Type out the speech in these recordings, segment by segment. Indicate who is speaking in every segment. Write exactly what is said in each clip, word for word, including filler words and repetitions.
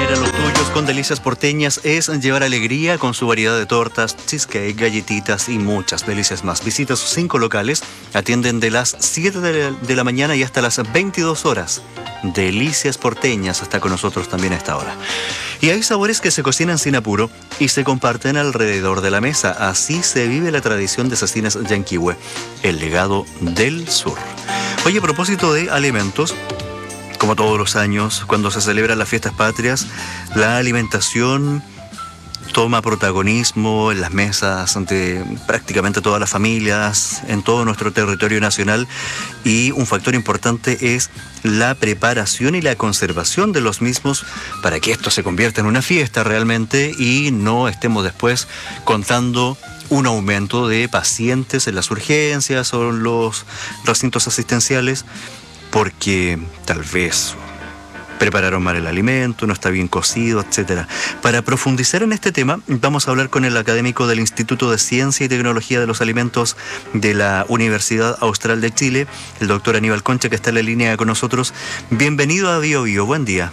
Speaker 1: a los tuyos con Delicias Porteñas es llevar alegría con su variedad de tortas, cheesecake, galletitas y muchas delicias más. Visita sus cinco locales, atienden de las siete de la mañana y hasta las veintidós horas. Delicias Porteñas está con nosotros también a esta hora. Y hay sabores que se cocinan sin apuro y se comparten alrededor de la mesa. Así se vive la tradición de Cecinas Yanquihue, el legado del sur. Oye, a propósito de alimentos, como todos los años, cuando se celebran las fiestas patrias, la alimentación toma protagonismo en las mesas de prácticamente todas las familias, en todo nuestro territorio nacional, y un factor importante es la preparación y la conservación de los mismos para que esto se convierta en una fiesta realmente y no estemos después contando un aumento de pacientes en las urgencias o en los recintos asistenciales, porque tal vez prepararon mal el alimento, no está bien cocido, etcétera. Para profundizar en este tema, vamos a hablar con el académico del Instituto de Ciencia y Tecnología de los Alimentos de la Universidad Austral de Chile, el doctor Aníbal Concha, que está en la línea con nosotros. Bienvenido a Bio Bio, buen día.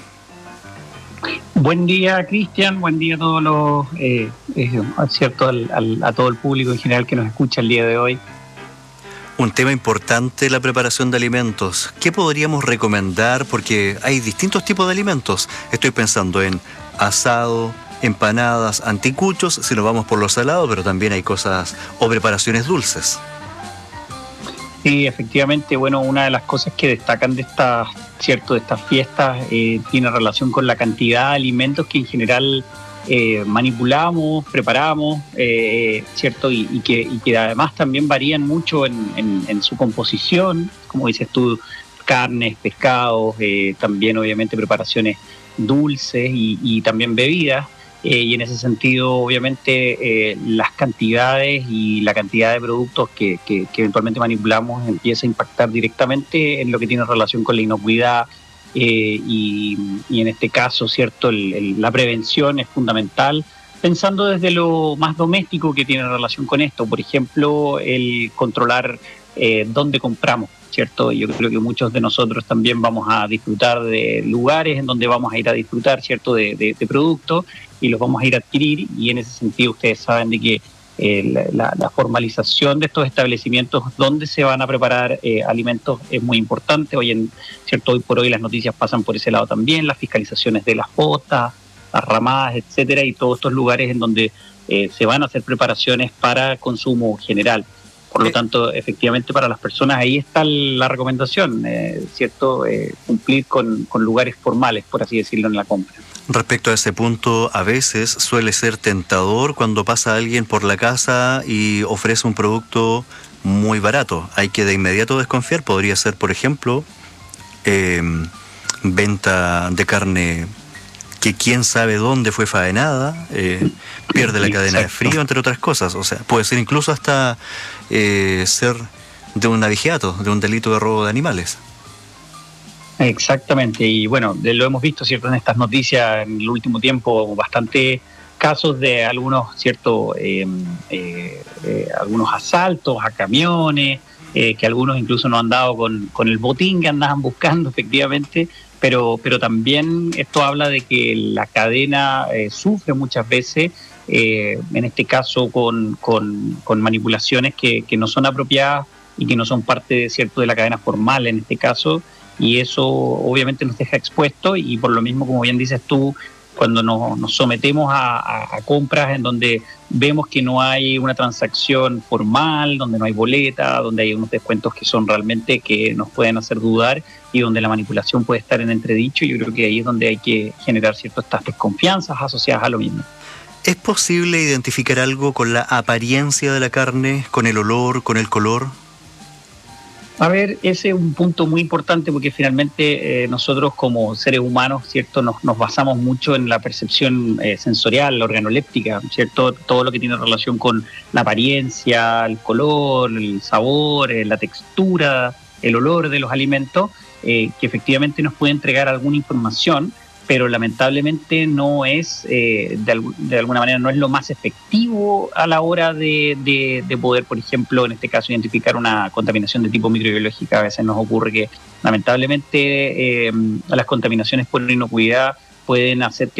Speaker 2: Buen día, Cristian, buen día a todos los, eh, eh, cierto, al, al, a todo el público en general que nos escucha el día de hoy.
Speaker 1: Un tema importante, la preparación de alimentos. ¿Qué podríamos recomendar? Porque hay distintos tipos de alimentos. Estoy pensando en asado, empanadas, anticuchos, si nos vamos por lo salado, pero también hay cosas o preparaciones dulces.
Speaker 2: Sí, efectivamente, bueno, una de las cosas que destacan de estas, cierto, de estas fiestas eh, tiene relación con la cantidad de alimentos que en general Eh, manipulamos, preparamos, eh, ¿cierto? Y, y, que, y que además también varían mucho en, en, en su composición, como dices tú, carnes, pescados, eh, también obviamente preparaciones dulces y, y también bebidas. Eh, y en ese sentido, obviamente, eh, las cantidades y la cantidad de productos que, que, que eventualmente manipulamos empieza a impactar directamente en lo que tiene relación con la inocuidad. Eh, y, y en este caso, cierto, el, el, la prevención es fundamental, pensando desde lo más doméstico que tiene relación con esto, por ejemplo, el controlar eh, dónde compramos, ¿cierto? Yo creo que muchos de nosotros también vamos a disfrutar de lugares en donde vamos a ir a disfrutar, ¿cierto?, de, de, de productos y los vamos a ir a adquirir, y en ese sentido ustedes saben de que Eh, la, la formalización de estos establecimientos donde se van a preparar eh, alimentos es muy importante. Hoy, en, cierto, hoy por hoy las noticias pasan por ese lado también, las fiscalizaciones de las botas, las ramadas, etcétera, y todos estos lugares en donde eh, se van a hacer preparaciones para consumo general. Por lo tanto, efectivamente, para las personas ahí está la recomendación, eh, ¿cierto? Eh, cumplir con, con lugares formales, por así decirlo, en la compra.
Speaker 1: Respecto a ese punto, a veces suele ser tentador cuando pasa alguien por la casa y ofrece un producto muy barato. Hay que de inmediato desconfiar. Podría ser, por ejemplo, eh, venta de carne que quién sabe dónde fue faenada, eh, pierde la cadena de frío, entre otras cosas. O sea, puede ser incluso hasta eh, ser de un abigeato, de un delito de robo de animales.
Speaker 2: Exactamente, y bueno, lo hemos visto, cierto, en estas noticias en el último tiempo, bastante casos de algunos, cierto, eh, eh, eh, algunos asaltos a camiones, eh, que algunos incluso no han dado con, con el botín que andaban buscando, efectivamente, pero, pero también esto habla de que la cadena eh, sufre muchas veces, eh, en este caso con, con, con manipulaciones que, que no son apropiadas y que no son parte, cierto, de la cadena formal en este caso. Y eso obviamente nos deja expuestos, y por lo mismo, como bien dices tú, cuando nos, nos sometemos a, a, a compras en donde vemos que no hay una transacción formal, donde no hay boleta, donde hay unos descuentos que son realmente que nos pueden hacer dudar y donde la manipulación puede estar en entredicho, yo creo que ahí es donde hay que generar ciertas desconfianzas asociadas a lo mismo.
Speaker 1: ¿Es posible identificar algo con la apariencia de la carne, con el olor, con el color?
Speaker 2: A ver, ese es un punto muy importante porque finalmente eh, nosotros como seres humanos, ¿cierto?, nos, nos basamos mucho en la percepción eh, sensorial, la organoléptica, ¿cierto? Todo lo que tiene relación con la apariencia, el color, el sabor, eh, la textura, el olor de los alimentos, eh, que efectivamente nos puede entregar alguna información, pero lamentablemente no es, eh, de, de alguna manera, no es lo más efectivo a la hora de, de, de poder, por ejemplo, en este caso, identificar una contaminación de tipo microbiológica. A veces nos ocurre que, lamentablemente, eh, las contaminaciones por inocuidad pueden hacer que